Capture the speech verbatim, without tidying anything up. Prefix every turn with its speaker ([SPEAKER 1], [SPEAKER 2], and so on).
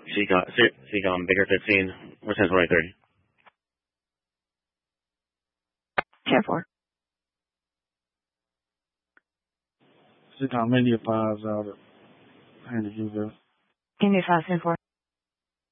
[SPEAKER 1] Seacom, Seacom, Baker fifteen, we're ten twenty-three.
[SPEAKER 2] ten four.
[SPEAKER 3] Seacom, India five's out of India, you go.
[SPEAKER 2] India five, ten four.